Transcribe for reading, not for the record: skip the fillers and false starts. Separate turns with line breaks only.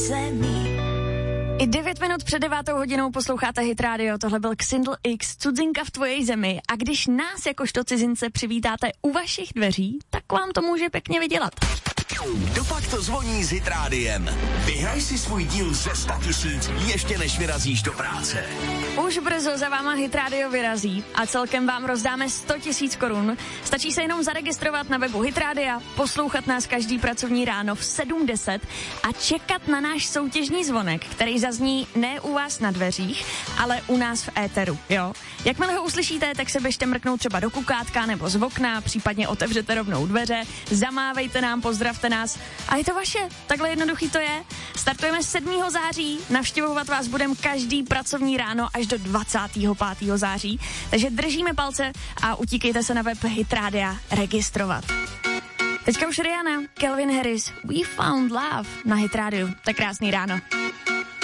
I 9 minut před 9:00 posloucháte Hit Radio, tohle byl Xindl X, Cudzinka v tvojí zemi, a když nás jakožto cizince přivítáte u vašich dveří, tak vám to může pěkně vydělat.
Kdopak to zvoní s Hit Rádiem. Vyhraj si svůj díl ze 100 000 ještě než vyrazíš do práce.
Už brzo za váma Hit Radio vyrazí a celkem vám rozdáme 100 000 korun. Stačí se jenom zaregistrovat na webu Hit Radia, poslouchat nás každý pracovní ráno v 7:10 a čekat na náš soutěžní zvonek, který zazní ne u vás na dveřích, ale u nás v éteru, jo? Jakmile ho uslyšíte, tak se běžte mrknout třeba do kukátka nebo z okna, případně otevřete rovnou dveře, zamávejte nám, pozdravte nás a je to vaše. Takhle jednoduchý to je. Startujeme 7. září, navštěvovat vás budeme každý pracovní ráno až do 25. září, takže držíme palce a utíkejte se na web Hit Radia registrovat. Teďka už Rihanna, Calvin Harris, We Found Love na Hit Radio. Tak krásný ráno.